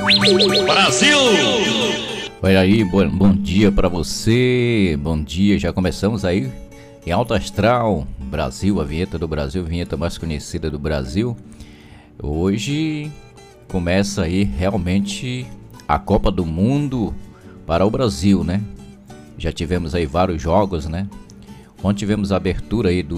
Brasil! Olha aí, bom dia pra você. Bom dia, já começamos aí em Alto Astral, Brasil, a vinheta do Brasil, a vinheta mais conhecida do Brasil. Hoje começa aí realmente a Copa do Mundo para o Brasil, né? Já tivemos aí vários jogos, né? Ontem tivemos a abertura aí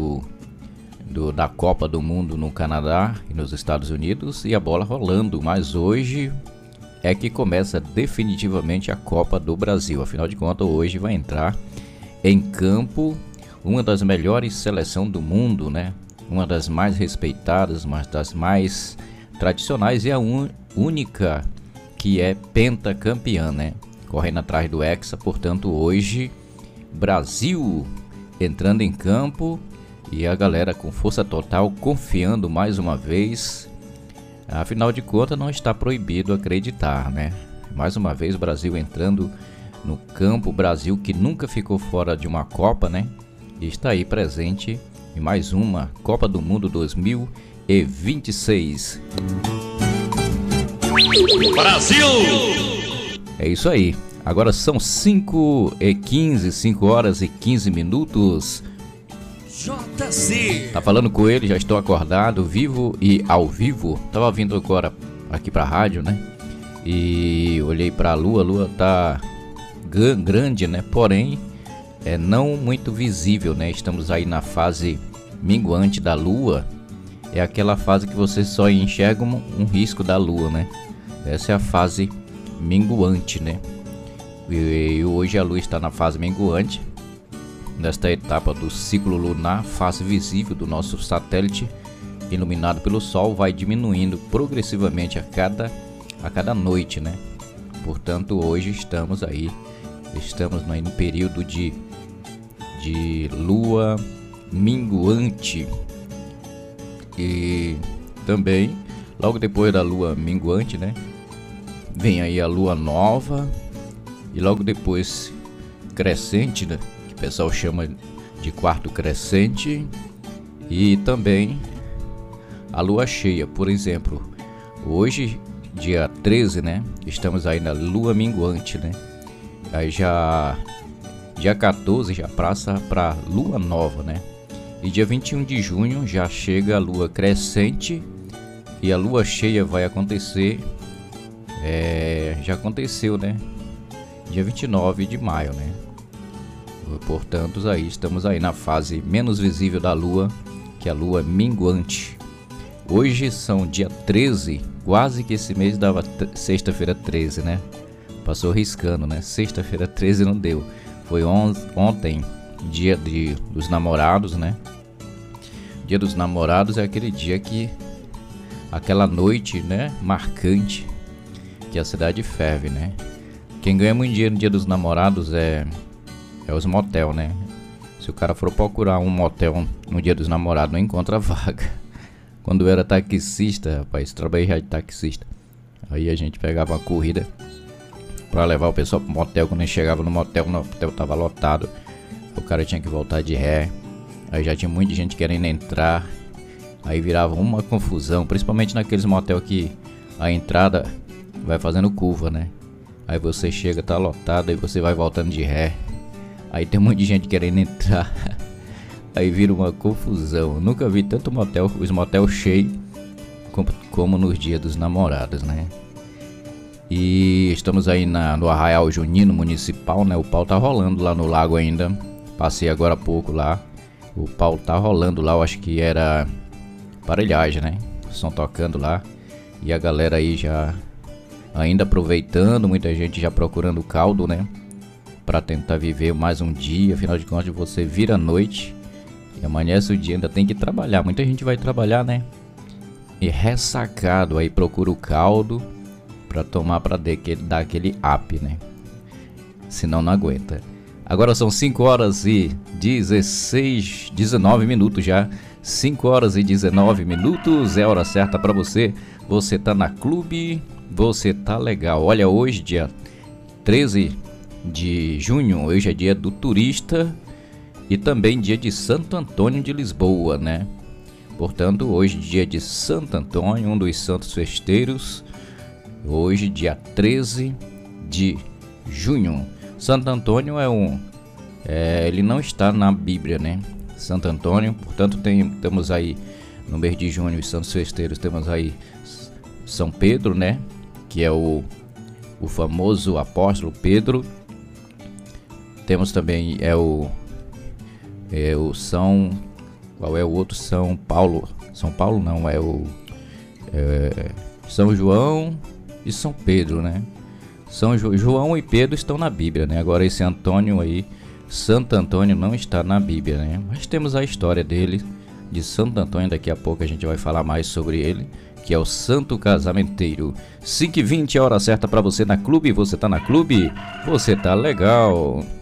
da Copa do Mundo no Canadá e nos Estados Unidos e a bola rolando, mas hoje é que começa definitivamente a Copa do Brasil. Afinal de contas, hoje vai entrar em campo uma das melhores seleções do mundo, né? Uma das mais respeitadas, uma das mais tradicionais e a única que é pentacampeã, né? Correndo atrás do Hexa, portanto, hoje Brasil entrando em campo e a galera com força total confiando mais uma vez. Afinal de contas, não está proibido acreditar, né? Mais uma vez, o Brasil entrando no campo. O Brasil que nunca ficou fora de uma Copa, né? E está aí presente em mais uma Copa do Mundo 2026. Brasil! É isso aí. Agora são 5h15, 5 horas e 15 minutos. JC. Tá falando com ele, já estou acordado, vivo e ao vivo. Tava vindo agora aqui pra rádio, né? E olhei pra lua, a lua tá grande, né? Porém, não muito visível, né? Estamos aí na fase minguante da lua. É aquela fase que você só enxerga um risco da lua, né? Essa é a fase minguante, né? E hoje a lua está na fase minguante. Nesta etapa do ciclo lunar, face visível do nosso satélite iluminado pelo Sol vai diminuindo progressivamente a cada noite, né? Portanto, hoje estamos no período de lua minguante. E também, logo depois da lua minguante, né? Vem aí a lua nova e logo depois crescente, né? O pessoal chama de quarto crescente, e também a lua cheia. Por exemplo, hoje, dia 13, né? Estamos aí na lua minguante, né? Aí já dia 14 já passa para lua nova, né? E dia 21 de junho já chega a lua crescente e a lua cheia vai acontecer. Já aconteceu, né? Dia 29 de maio, né? Portanto, aí estamos aí na fase menos visível da lua, que é a lua minguante. Hoje são dia 13, quase que esse mês dava sexta-feira 13, né? Passou riscando, né? Sexta-feira 13 não deu. Foi ontem, dia dos namorados, né? Dia dos namorados é aquele dia que aquela noite, né, marcante, que a cidade ferve, né? Quem ganha muito dinheiro no dia dos namorados é os motel, né? Se o cara for procurar um motel no dia dos namorados, não encontra vaga. Quando eu era taxista, rapaz, trabalhei já de taxista. Aí a gente pegava uma corrida pra levar o pessoal pro motel. Quando a gente chegava no motel tava lotado. O cara tinha que voltar de ré. Aí já tinha muita gente querendo entrar. Aí virava uma confusão, principalmente naqueles motel que a entrada vai fazendo curva, né? Aí você chega, tá lotado, aí você vai voltando de ré. Aí tem um monte de gente querendo entrar. Aí vira uma confusão. Eu nunca vi tanto os motel cheios como nos dias dos namorados, né? E estamos aí no Arraial Junino Municipal, né? O pau tá rolando lá no lago ainda. Passei agora há pouco lá. O pau tá rolando lá, eu acho que era aparelhagem, né? Som tocando lá. E a galera aí já ainda aproveitando, muita gente já procurando caldo, né? Para tentar viver mais um dia. Afinal de contas, você vira a noite e amanhece o dia, ainda tem que trabalhar. Muita gente vai trabalhar, né? E ressacado aí procura o caldo para tomar, para dar aquele up, né? Senão não aguenta. Agora são 5 horas e 19 minutos já. 5 horas e 19 minutos é a hora certa para você. Você tá na clube, você tá legal. Olha, hoje dia 13 de junho, hoje é dia do turista e também dia de Santo Antônio de Lisboa, né? Portanto, hoje dia de Santo Antônio, um dos santos festeiros Hoje, dia 13 de junho. Santo Antônio ele não está na Bíblia, né? Santo Antônio, portanto, temos aí no mês de junho, os santos festeiros, temos aí São Pedro, né? Que é o famoso apóstolo Pedro. Temos também qual é o outro? São Paulo. São Paulo não, São João e São Pedro, né? João e Pedro estão na Bíblia, né? Agora esse Antônio aí, Santo Antônio, não está na Bíblia, né? Mas temos a história dele, de Santo Antônio. Daqui a pouco a gente vai falar mais sobre ele, que é o Santo Casamenteiro. 5h20, a hora certa para você na Clube. Você tá na Clube? Você tá legal.